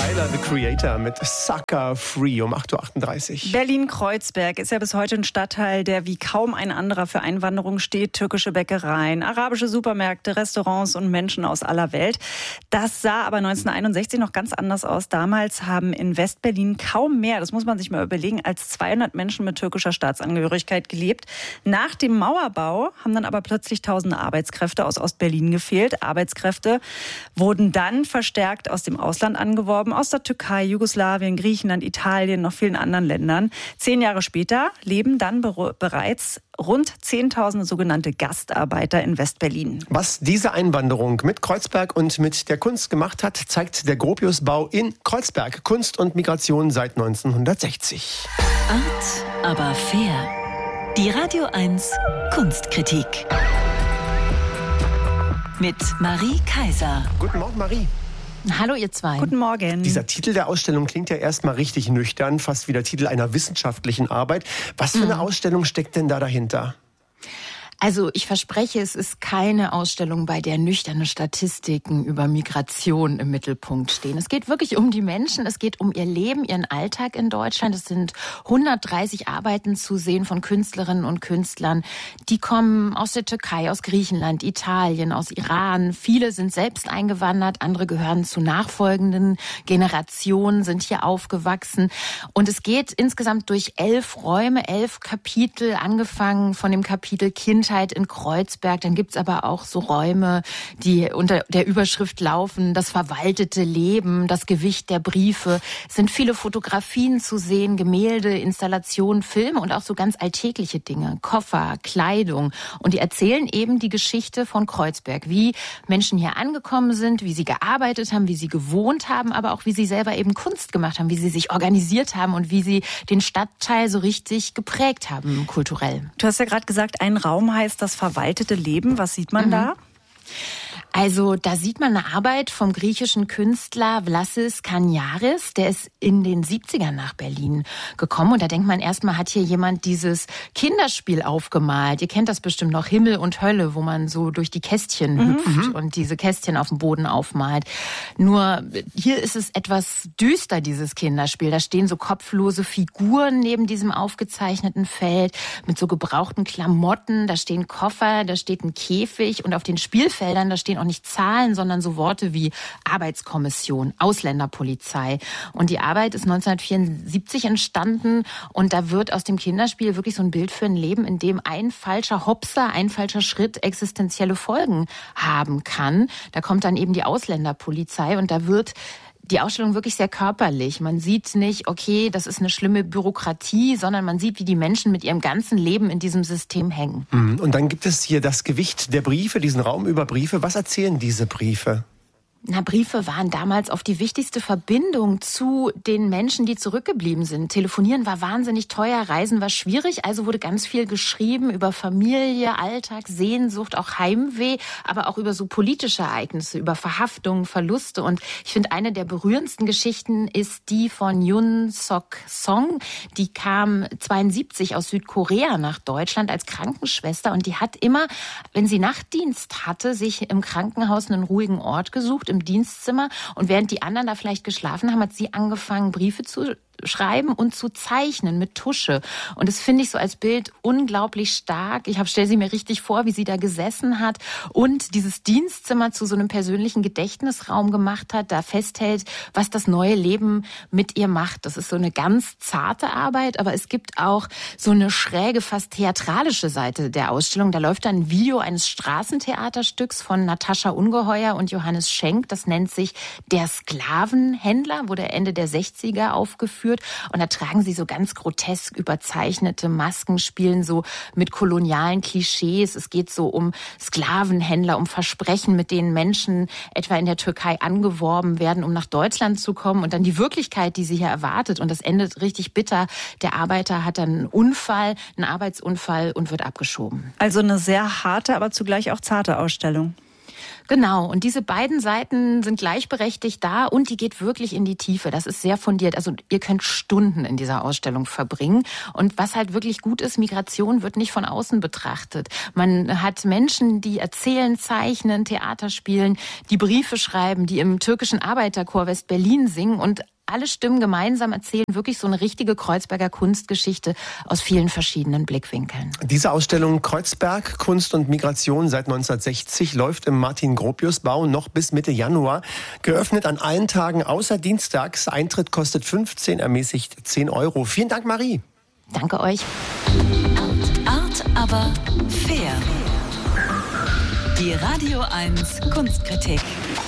Tyler, the Creator, mit Sucker Free um 8.38 Uhr. Berlin-Kreuzberg ist ja bis heute ein Stadtteil, der wie kaum ein anderer für Einwanderung steht. Türkische Bäckereien, arabische Supermärkte, Restaurants und Menschen aus aller Welt. Das sah aber 1961 noch ganz anders aus. Damals haben in West-Berlin kaum mehr, das muss man sich mal überlegen, als 200 Menschen mit türkischer Staatsangehörigkeit gelebt. Nach dem Mauerbau haben dann aber plötzlich tausende Arbeitskräfte aus Ostberlin gefehlt. Arbeitskräfte wurden dann verstärkt aus dem Ausland angeworben, aus der Türkei, Jugoslawien, Griechenland, Italien, noch vielen anderen Ländern. 10 Jahre später leben dann bereits rund 10.000 sogenannte Gastarbeiter in West-Berlin. Was diese Einwanderung mit Kreuzberg und mit der Kunst gemacht hat, zeigt der Gropiusbau in Kreuzberg. Kunst und Migration seit 1960. Art, aber fair. Die Radio 1 Kunstkritik. Mit Marie Kaiser. Guten Morgen, Marie. Hallo ihr zwei. Guten Morgen. Dieser Titel der Ausstellung klingt ja erstmal richtig nüchtern, fast wie der Titel einer wissenschaftlichen Arbeit. Was für eine Ausstellung steckt denn da dahinter? Also ich verspreche, es ist keine Ausstellung, bei der nüchterne Statistiken über Migration im Mittelpunkt stehen. Es geht wirklich um die Menschen, es geht um ihr Leben, ihren Alltag in Deutschland. Es sind 130 Arbeiten zu sehen von Künstlerinnen und Künstlern. Die kommen aus der Türkei, aus Griechenland, Italien, aus Iran. Viele sind selbst eingewandert, andere gehören zu nachfolgenden Generationen, sind hier aufgewachsen. Und es geht insgesamt durch 11 Räume, 11 Kapitel, angefangen von dem Kapitel Kindheit in Kreuzberg. Dann gibt's aber auch so Räume, die unter der Überschrift laufen, das verwaltete Leben, das Gewicht der Briefe. Es sind viele Fotografien zu sehen, Gemälde, Installationen, Filme und auch so ganz alltägliche Dinge, Koffer, Kleidung. Und die erzählen eben die Geschichte von Kreuzberg, wie Menschen hier angekommen sind, wie sie gearbeitet haben, wie sie gewohnt haben, aber auch wie sie selber eben Kunst gemacht haben, wie sie sich organisiert haben und wie sie den Stadtteil so richtig geprägt haben, kulturell. Du hast ja gerade gesagt, ein Raum heißt das verwaltete Leben. Was sieht man da? Also da sieht man eine Arbeit vom griechischen Künstler Vlasis Kaniaris. Der ist in den 70ern nach Berlin gekommen. Und da denkt man erstmal, hat hier jemand dieses Kinderspiel aufgemalt. Ihr kennt das bestimmt noch, Himmel und Hölle, wo man so durch die Kästchen hüpft und diese Kästchen auf dem Boden aufmalt. Nur hier ist es etwas düster, dieses Kinderspiel. Da stehen so kopflose Figuren neben diesem aufgezeichneten Feld mit so gebrauchten Klamotten. Da stehen Koffer, da steht ein Käfig und auf den Spielfeldern, da stehen auch nicht Zahlen, sondern so Worte wie Arbeitskommission, Ausländerpolizei. Und die Arbeit ist 1974 entstanden und da wird aus dem Kinderspiel wirklich so ein Bild für ein Leben, in dem ein falscher Hopser, ein falscher Schritt existenzielle Folgen haben kann. Da kommt dann eben die Ausländerpolizei und da wird die Ausstellung wirklich sehr körperlich. Man sieht nicht, okay, das ist eine schlimme Bürokratie, sondern man sieht, wie die Menschen mit ihrem ganzen Leben in diesem System hängen. Und dann gibt es hier das Gewicht der Briefe, diesen Raum über Briefe. Was erzählen diese Briefe? Na, Briefe waren damals oft die wichtigste Verbindung zu den Menschen, die zurückgeblieben sind. Telefonieren war wahnsinnig teuer, Reisen war schwierig, also wurde ganz viel geschrieben über Familie, Alltag, Sehnsucht, auch Heimweh, aber auch über so politische Ereignisse, über Verhaftungen, Verluste. Und ich finde, eine der berührendsten Geschichten ist die von Yoon Sok Song. Die kam 1972 aus Südkorea nach Deutschland als Krankenschwester und die hat immer, wenn sie Nachtdienst hatte, sich im Krankenhaus einen ruhigen Ort gesucht, im Dienstzimmer. Und während die anderen da vielleicht geschlafen haben, hat sie angefangen, Briefe zu schreiben und zu zeichnen mit Tusche. Und das finde ich so als Bild unglaublich stark. Ich stelle sie mir richtig vor, wie sie da gesessen hat und dieses Dienstzimmer zu so einem persönlichen Gedächtnisraum gemacht hat, da festhält, was das neue Leben mit ihr macht. Das ist so eine ganz zarte Arbeit, aber es gibt auch so eine schräge, fast theatralische Seite der Ausstellung. Da läuft dann ein Video eines Straßentheaterstücks von Natascha Ungeheuer und Johannes Schenk. Das nennt sich Der Sklavenhändler, wurde Ende der 60er aufgeführt. Und da tragen sie so ganz grotesk überzeichnete Masken, spielen so mit kolonialen Klischees. Es geht so um Sklavenhändler, um Versprechen, mit denen Menschen etwa in der Türkei angeworben werden, um nach Deutschland zu kommen. Und dann die Wirklichkeit, die sie hier erwartet. Und das endet richtig bitter. Der Arbeiter hat dann einen Unfall, einen Arbeitsunfall und wird abgeschoben. Also eine sehr harte, aber zugleich auch zarte Ausstellung. Genau, und diese beiden Seiten sind gleichberechtigt da und die geht wirklich in die Tiefe. Das ist sehr fundiert. Also ihr könnt Stunden in dieser Ausstellung verbringen. Und was halt wirklich gut ist, Migration wird nicht von außen betrachtet. Man hat Menschen, die erzählen, zeichnen, Theater spielen, die Briefe schreiben, die im türkischen Arbeiterchor West-Berlin singen und alle Stimmen gemeinsam erzählen wirklich so eine richtige Kreuzberger Kunstgeschichte aus vielen verschiedenen Blickwinkeln. Diese Ausstellung Kreuzberg, Kunst und Migration seit 1960 läuft im Martin-Gropius-Bau noch bis Mitte Januar. Geöffnet an allen Tagen außer dienstags. Eintritt kostet 15, ermäßigt 10 €. Vielen Dank, Marie. Danke euch. Art, aber fair. Die Radio 1 Kunstkritik.